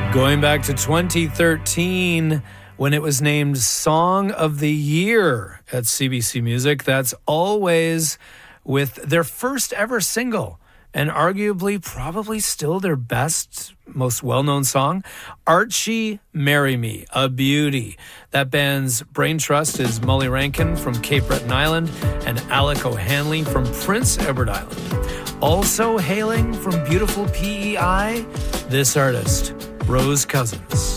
Going back to 2013, when it was named Song of the Year at CBC Music, that's Always, with their first ever single, and arguably probably still their best, most well-known song, Archie, Marry Me, a beauty. That band's brain trust is Molly Rankin from Cape Breton Island and Alec O'Hanley from Prince Edward Island. Also hailing from beautiful PEI, this artist, Rose Cousins.